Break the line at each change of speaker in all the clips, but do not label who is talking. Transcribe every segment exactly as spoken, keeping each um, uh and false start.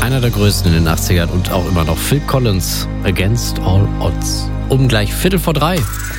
einer der größten in den achtzigern und auch immer noch. Phil Collins, Against All Odds. Um gleich Viertel vor drei.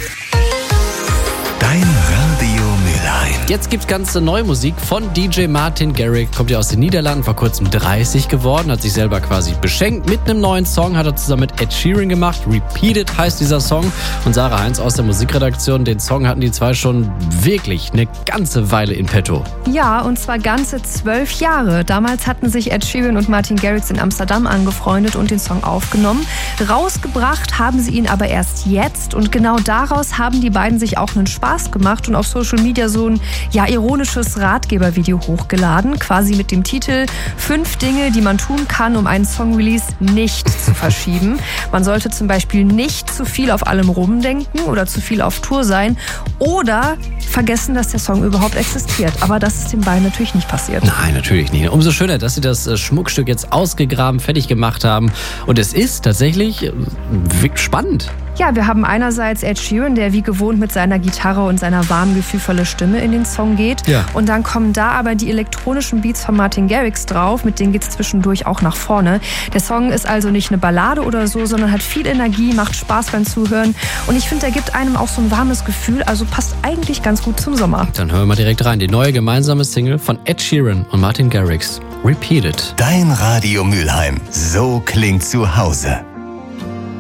Dein Radio Mülheim.
Jetzt gibt's ganz neue Musik von D J Martin Garrix. Kommt ja aus den Niederlanden, vor kurzem dreißig geworden, hat sich selber quasi beschenkt. Mit einem neuen Song hat er zusammen mit Ed Sheeran gemacht. Repeated heißt dieser Song. Und Sarah Heinz aus der Musikredaktion, den Song hatten die zwei schon wirklich eine ganze Weile in petto.
Ja, und zwar ganze zwölf Jahre. Damals hatten sich Ed Sheeran und Martin Garrix in Amsterdam angefreundet und den Song aufgenommen. Rausgebracht haben sie ihn aber erst jetzt. Und genau daraus haben die beiden sich auch einen Spaß gemacht und auf Social Media so ein ja, ironisches Ratgebervideo hochgeladen, quasi mit dem Titel Fünf Dinge, die man tun kann, um einen Song-Release nicht zu verschieben. Man sollte zum Beispiel nicht zu viel auf allem rumdenken oder zu viel auf Tour sein oder vergessen, dass der Song überhaupt existiert. Aber das ist den beiden natürlich nicht passiert.
Nein, natürlich nicht. Umso schöner, dass sie das Schmuckstück jetzt ausgegraben, fertig gemacht haben. Und es ist tatsächlich wirklich spannend.
Ja, wir haben einerseits Ed Sheeran, der wie gewohnt mit seiner Gitarre und seiner warmen, gefühlvollen Stimme in den Song geht.
Ja.
Und dann kommen da aber die elektronischen Beats von Martin Garrix drauf, mit denen geht es zwischendurch auch nach vorne. Der Song ist also nicht eine Ballade oder so, sondern hat viel Energie, macht Spaß beim Zuhören. Und ich finde, der gibt einem auch so ein warmes Gefühl, also passt eigentlich ganz gut zum Sommer.
Dann hören wir mal direkt rein. Die neue gemeinsame Single von Ed Sheeran und Martin Garrix. Repeated.
Dein Radio Mülheim. So klingt zu Hause.